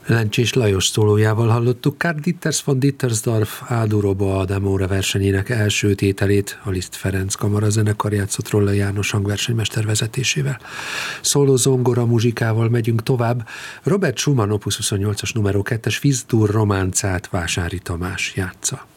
Lencsés Lajos szólójával hallottuk Karl Ditters von Dittersdorf Áldúróba Adamóra versenyének első tételét, a Liszt Ferenc Kamara zenekar játszott róla János hangversenymester vezetésével. Szóló zongora muzsikával megyünk tovább. Robert Schumann opus 28-as numero 2-es Fiz dur románcát Vásári Tamás játsza.